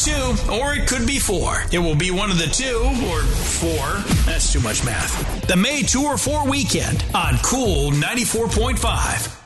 2, or it could be 4. It will be one of the 2 or 4. That's too much math. The May 2 or 4 weekend on Cool 94.5.